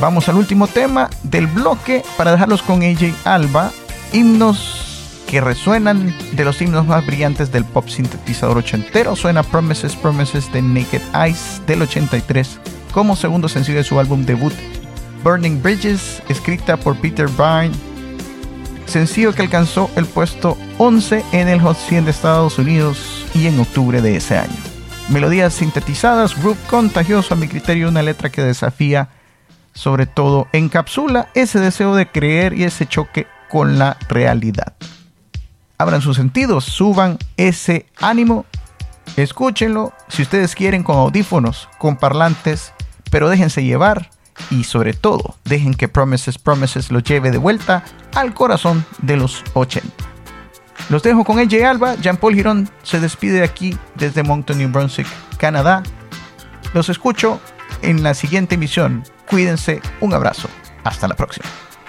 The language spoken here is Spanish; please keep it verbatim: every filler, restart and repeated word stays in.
Vamos al último tema del bloque para dejarlos con A J Alba, himnos que resuenan de los himnos más brillantes del pop sintetizador ochentero. Suena Promises, Promises de Naked Eyes del ochenta y tres como segundo sencillo de su álbum debut Burning Bridges, escrita por Peter Byrne, sencillo que alcanzó el puesto once en el Hot cien de Estados Unidos y en octubre de ese año. Melodías sintetizadas, groove contagioso, a mi criterio una letra que desafía, sobre todo encapsula ese deseo de creer y ese choque con la realidad. Abran sus sentidos, suban ese ánimo, escúchenlo si ustedes quieren con audífonos, con parlantes, pero déjense llevar y sobre todo dejen que Promises, Promises los lleve de vuelta al corazón de los ochenta. Los dejo con A J Alba. Jean-Paul Girón se despide de aquí desde Moncton, New Brunswick, Canadá. Los escucho en la siguiente emisión. Cuídense, un abrazo, hasta la próxima.